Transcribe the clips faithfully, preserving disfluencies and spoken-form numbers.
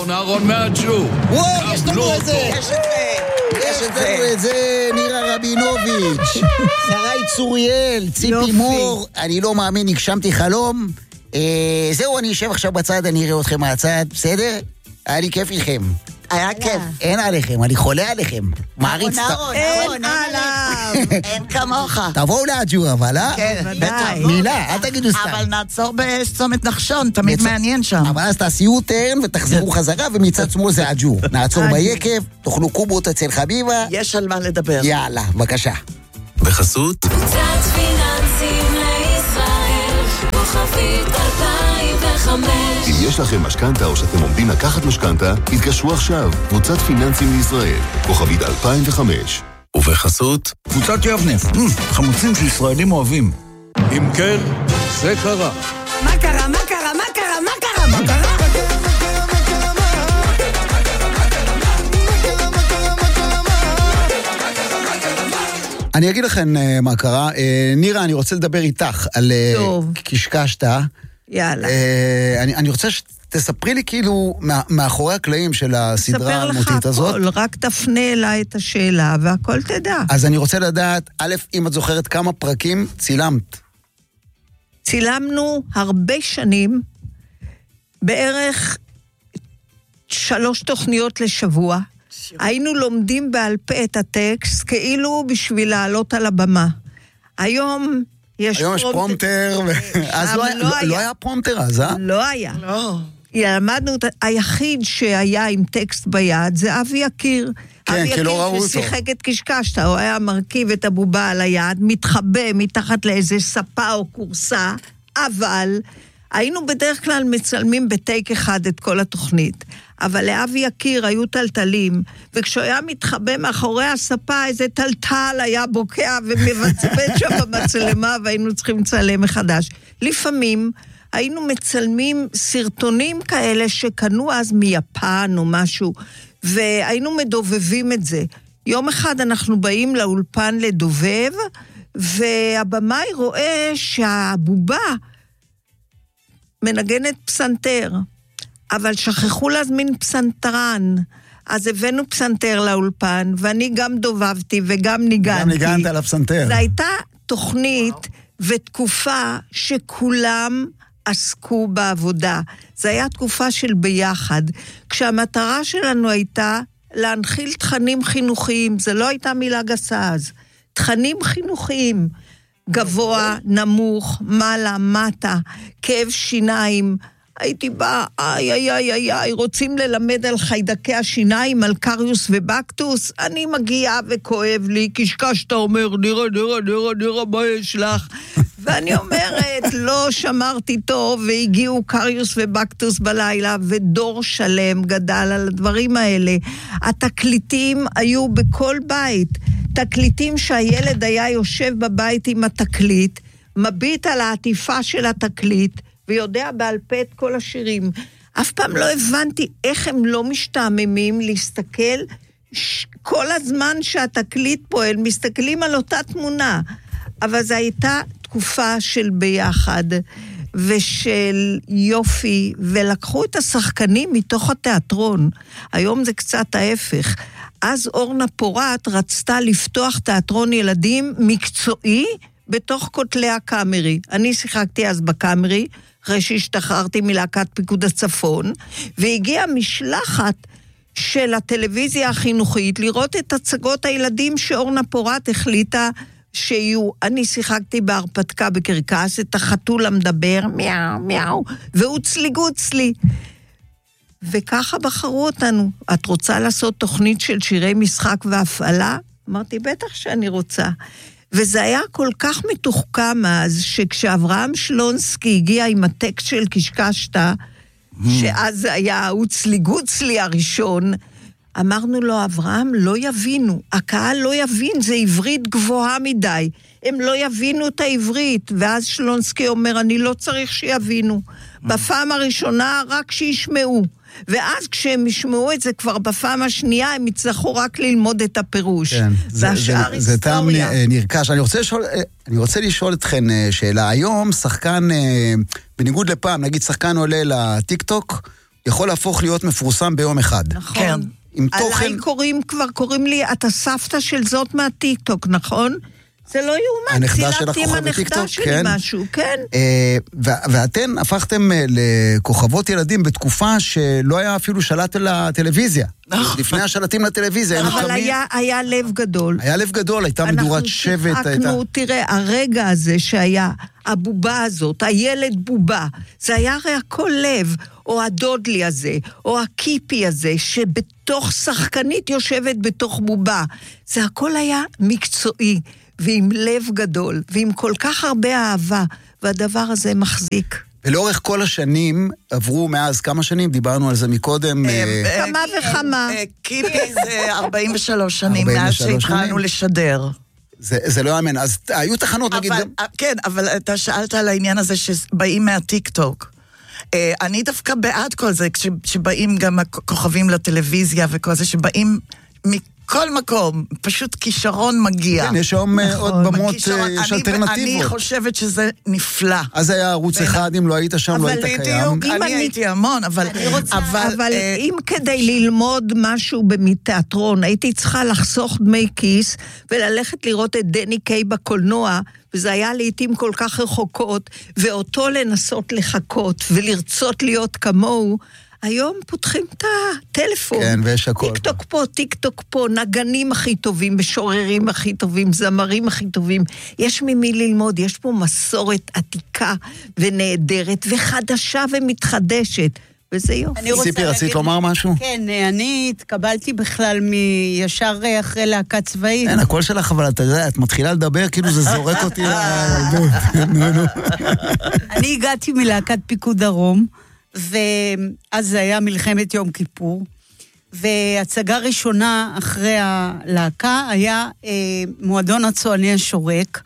אהרון, אהרון מהג'ו. וואו, יש לנו את זה. יש את זה. יש לנו את זה, נירה רבינוביץ', שרי צוריאל, ציפי מור. אני לא מאמין, הגשמתי חלום. זהו, אני אשב עכשיו בצד, אני אראה אתכם מהצד, בסדר? היה לי כיף איתכם. היה כיף. אין עליכם, אני חולה עליכם. מעריץ... אין עליו. אין כמוך. תבואו להג'ו אבל, אה? כן, בטח. מילה, אל תגידו סתם. אבל נעצור בצומת נחשון, תמיד מעניין שם. אבל אז תעשיו טרן ותחזרו חזרה, ומצד שמאל זה הג'ו. נעצור ביקב, תאכלו קובות אצל חביבה. יש על מה לדבר. יאללה, בבקשה. בחסות קבוצת פיננסים לישראל, כוכבית אלפיים וחמש. אם יש לכם משכנתה או שאתם עומדים לקחת משכנתה, התקשרו עכשיו. קבוצת פיננסים לישראל, כוכבית אלפיים וחמש. ובחסות קבוצת יבנה, חמוצים שישראלים אוהבים. אם כן, זה קרה. מה קרה? מה קרה? מה קרה? מה קרה? מה קרה? אני אגיד לכם מה קרה. נירה, אני רוצה לדבר איתך על קשקשת. יאללה. אני, אני רוצה שתספרי לי כאילו מאחורי הקלעים של הסדרה האלמותית הזאת. ספר לך הכל, רק תפנה אליי את השאלה והכל תדע. אז אני רוצה לדעת, א', אם את זוכרת כמה פרקים צילמת. צילמנו הרבה שנים, בערך שלוש תוכניות לשבוע. היינו לומדים בעל פה את הטקסט, כאילו בשביל לעלות על הבמה. היום יש היום יש פרומטר, אז לא היה פרומטר אז, אה? לא היה. לא. למדנו, היחיד שהיה עם טקסט ביד זה אבי יקיר. כן, כי לא ראו אותו. ששיחק את קשקשת, הוא היה מרכיב את הבובה על היד, מתחבא מתחת לאיזה ספה או קורסה, אבל היינו בדרך כלל מצלמים בטייק אחד את כל התוכנית. אבל לאבי יקיר היו טלטלים, וכשהוא היה מתחבא מאחורי הספה, איזה טלטל היה בוקע ומבצבט שם במצלמה, והיינו צריכים לצלם מחדש. לפעמים היינו מצלמים סרטונים כאלה שקנו אז מיפן או משהו, והיינו מדובבים את זה. יום אחד אנחנו באים לאולפן לדובב, והבמאי רואה שהבובה מנגנת פסנתר, אבל שכחו להזמין פסנתרן, אז הבאנו פסנתר לאולפן, ואני גם דובבתי וגם ניגנתי. גם ניגנת על הפסנתר. זו הייתה תוכנית ותקופה שכולם עסקו בעבודה. זו הייתה תקופה של ביחד, כשהמטרה שלנו הייתה להנחיל תכנים חינוכיים, זה לא הייתה מילה גסה אז, תכנים חינוכיים, גבוה, נמוך, מעלה, מטה, כאב שיניים, הייתי באה, איי, איי, איי, איי, איי, רוצים ללמד על חיידקי השיניים, על קריוס ובקטוס, אני מגיעה וכואב לי, קשקשת אומר, נראה, נראה, נראה, נראה, מה יש לך? ואני אומרת, לא שמרתי טוב, והגיעו קריוס ובקטוס בלילה, ודור שלם גדל על הדברים האלה. התקליטים היו בכל בית, תקליטים שהילד היה יושב בבית עם התקליט, מביט על העטיפה של התקליט, ויודע בעל פה את כל השירים. אף פעם לא הבנתי איך הם לא משתעממים להסתכל, ש... כל הזמן שהתקליט פועל, מסתכלים על אותה תמונה. אבל זו הייתה תקופה של ביחד, ושל יופי, ולקחו את השחקנים מתוך התיאטרון. היום זה קצת ההפך. אז אורנה פורט רצתה לפתוח תיאטרון ילדים מקצועי, בתוך כותלי הקאמרי. אני שיחקתי אז בקאמרי, אחרי שהשתחררתי מלהקת פיקוד הצפון, והגיעה משלחת של הטלוויזיה החינוכית, לראות את הצגות הילדים שאורנה פורט החליטה שיהיו. אני שיחקתי בהרפתקה בקרקס, את החתול המדבר, מיאו, מיאו, והוצלי גוצלי. וככה בחרו אותנו. את רוצה לעשות תוכנית של שירי משחק והפעלה? אמרתי, בטח שאני רוצה. וזה היה כל כך מתוחכם אז, שכשאברהם שלונסקי הגיע עם הטקסט של קשקשת, שאז זה היה הוצלי גוצלי הראשון, אמרנו לו, אברהם, לא יבינו, הקהל לא יבין, זה עברית גבוהה מדי, הם לא יבינו את העברית, ואז שלונסקי אומר, אני לא צריך שיבינו, בפעם הראשונה רק שישמעו, ואז כשהם ישמעו את זה כבר בפעם השנייה, הם יצטרכו רק ללמוד את הפירוש. כן, זה, זה, זה טעם נרכש. אני רוצה לשאול, אני רוצה לשאול אתכן שאלה. היום שחקן, בניגוד לפעם, נגיד שחקן עולה לטיק טוק, יכול להפוך להיות מפורסם ביום אחד. נכון. כן. עם תוכן... עליי קוראים, כבר קוראים לי, אתה סבתא של זאת מהטיקטוק, נכון? זה לא יאומן. הנכדה שלך צילמתי עם כוכבת הנכדה טיקטוק, שלי כן. משהו, כן. אה, ו- ואתן הפכתם אה, לכוכבות ילדים בתקופה שלא היה אפילו שלט לטלוויזיה. לפני השלטים לטלוויזיה. היינו אבל קמים- היה, היה לב גדול. היה לב גדול, הייתה מדורת שבט. אנחנו הייתה... שיחקנו, תראה, הרגע הזה שהיה, הבובה הזאת, הילד בובה, זה היה הרי הכל לב, או הדודלי הזה, או הקיפי הזה, שבתוך שחקנית יושבת בתוך בובה. זה הכל היה מקצועי, ועם לב גדול, ועם כל כך הרבה אהבה, והדבר הזה מחזיק. ולאורך כל השנים, עברו מאז כמה שנים, דיברנו על זה מקודם. אה, כמה וכמה. אה, קיפי זה ארבעים ושלוש שנים מאז ארבעים ושלוש שהתחלנו שנים. לשדר. זה, זה לא יאמן. אז היו תחנות, נגיד... אבל, גם... כן, אבל אתה שאלת על העניין הזה שבאים מהטיקטוק. אה, אני דווקא בעד כל זה, כש- שבאים גם הכוכבים לטלוויזיה וכל זה, שבאים מכל מקום, פשוט כישרון מגיע. כן, יש היום אה, עוד במות, כישרון. אה, יש אני- אלטרנטיבות. אני חושבת שזה נפלא. אז היה ערוץ אחד, אם לא היית שם, לא אבל היית בדיוק, קיים. אם אני אני- הייתי המון, אבל... אני רוצה, אבל, אבל אה, אם כדי ללמוד משהו מתיאטרון, הייתי צריכה לחסוך דמי כיס, וללכת לראות את דני קיי בקולנוע, וזה היה לעתים כל כך רחוקות, ואותו לנסות לחכות, ולרצות להיות כמוהו, היום פותחים את הטלפון. כן, ויש הכל. טיק טוק פה, טיק טוק פה, נגנים הכי טובים, משוררים הכי טובים, זמרים הכי טובים. יש ממי ללמוד, יש פה מסורת עתיקה ונהדרת, וחדשה ומתחדשת. וזה יופי. אני רוצה ציפי, רצית להגיד- לומר משהו? כן, אני התקבלתי בכלל מישר אחרי להקה צבאית. אין, הקול שלך, אבל אתה יודע, את מתחילה לדבר, כאילו זה זורק אותי לילדות. נו, נו. אני הגעתי מלהקת פיקוד דרום, ואז זה היה מלחמת יום כיפור, והצגה ראשונה אחרי הלהקה היה אה, מועדון הצועני השורק,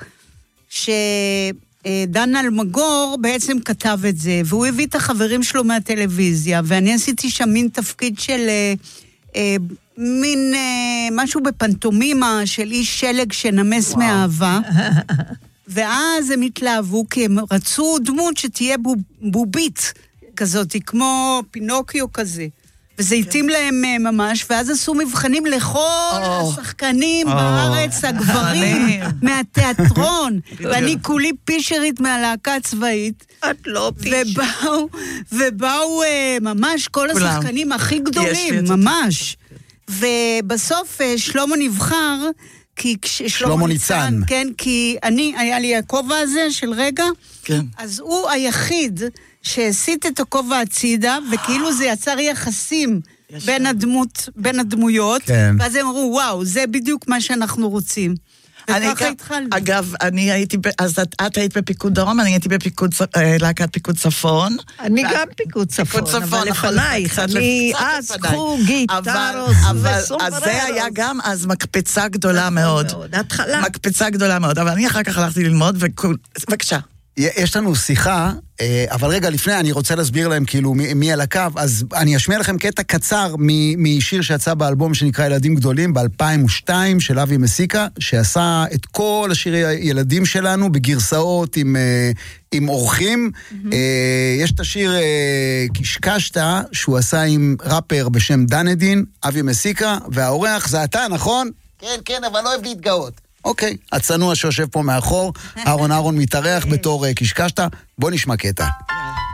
שדן אלמגור בעצם כתב את זה, והוא הביא את החברים שלו מהטלוויזיה, ואני עשיתי שם מין תפקיד של... אה, אה, מין אה, משהו בפנטומימה של איש שלג שנמס מאהבה. ואז הם התלהבו, כי הם רצו דמות שתהיה בוב, בובית כזאת, כמו פינוקיו כזה. וזה התאים להם אה, ממש, ואז עשו מבחנים לכל השחקנים בארץ, הגברים, מהתיאטרון, ואני כולי פישרית מהלהקה הצבאית. את לא פישר. ובאו, ובאו אה, ממש כל כולם. השחקנים הכי יש לי גדולים, את זה. ממש. ובסוף אה, שלמה נבחר, כי כש- שלמה ניצן. כן, כי אני, היה לי הכובע הזה של רגע, כן. אז הוא היחיד שהסיט את הכובע הצידה, וכאילו זה יצר יחסים בין הדמות, בין הדמויות, כן. ואז הם אמרו, וואו, זה בדיוק מה שאנחנו רוצים. אני וככה גם- התחלנו. אגב, אני הייתי, ב- אז את, את היית בפיקוד דרום, אני הייתי בפיקוד, צ- אה, להקת פיקוד צפון. אני גם פיקוד צפון, פיקוד צפון, אבל לפנייך, קצת אני לפ- קצת אז לפניי. קחו גיטרות אבל, אבל וסומבררות. אז זה היה גם אז מקפצה גדולה מאוד. מאוד, התחלה. מקפצה גדולה מאוד, אבל אני אחר כך הלכתי ללמוד, וכול, בבקשה. יש לנו שיחה, אה, אבל רגע לפני, אני רוצה להסביר להם כאילו מי, מי על הקו, אז אני אשמיע לכם קטע קצר מ- משיר שיצא באלבום שנקרא ילדים גדולים ב-אלפיים ושתיים של אבי מסיקה, שעשה את כל השירי הילדים שלנו בגרסאות עם, אה, עם אורחים. Mm-hmm. אה, יש את השיר אה, קשקשת, שהוא עשה עם ראפר בשם דנדין, אבי מסיקה, והאורח זה אתה, נכון? כן, כן, אבל לא אוהב להתגאות. אוקיי, הצנוע שיושב פה מאחור, אהרון אהרון מתארח בתור קשקשת, בוא נשמע קטע.